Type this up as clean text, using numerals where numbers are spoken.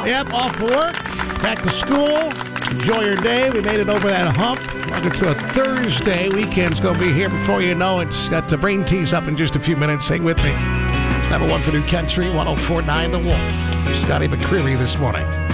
Yep, off for work, back to school. Enjoy your day. We made it over that hump. Welcome to a Thursday. Weekend's going to be here before you know it. It's got the brain tease up in just a few minutes. Hang with me. Number one for New Country, 104.9 The Wolf. Scotty McCreery this morning.